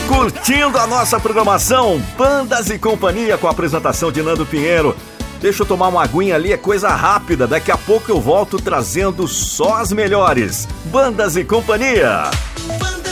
Curtindo a nossa programação, Bandas e Companhia com a apresentação de Nando Pinheiro. Deixa eu tomar uma aguinha ali, é coisa rápida. Daqui a pouco eu volto trazendo só as melhores. Bandas e Companhia.